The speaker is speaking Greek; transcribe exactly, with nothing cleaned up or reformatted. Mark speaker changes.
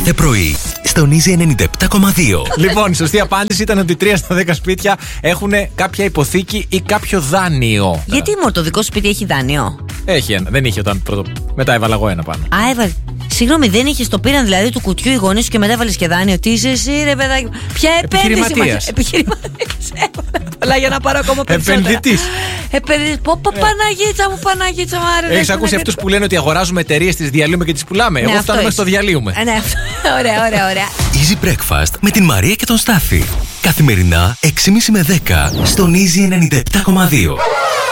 Speaker 1: κάθε πρωί στον Easy ενενήντα επτά κόμμα δύο.
Speaker 2: Λοιπόν, η σωστή απάντηση ήταν ότι τρία στα δέκα σπίτια έχουν κάποια υποθήκη ή κάποιο δάνειο.
Speaker 3: Γιατί μόνο το δικό σου σπίτι έχει δάνειο?
Speaker 2: Έχει ένα. Δεν είχε όταν πρώτο. Μετά έβαλα εγώ ένα πάνω.
Speaker 3: Α, έβαλε. Συγγνώμη, δεν είχε το πήραν δηλαδή του κουτιού οι γονείς σου και μετά έβαλε και δάνειο? Τι είσαι εσύ, ρε παιδάκι? Ποια επένδυση μας? Επιχειρηματίας. Πολλά για να πάρω ακόμα περισσότερα.
Speaker 2: Επενδυτής.
Speaker 3: Επενδυτής. Πω, πω, Παναγίτσα μου, Παναγίτσα μου, άρε.
Speaker 2: Έχεις ακούσει αυτούς που λένε ότι αγοράζουμε εταιρείες, τις διαλύουμε και τις πουλάμε? Εγώ φτάνω μέχρι το διαλύουμε.
Speaker 3: Ναι, ωραία, ωραία, ωραία.
Speaker 1: Easy Breakfast με την Μαρία και τον Στάφη. Καθημερινά έξι και μισή με δέκα στον Easy ενενήντα επτά κόμμα δύο.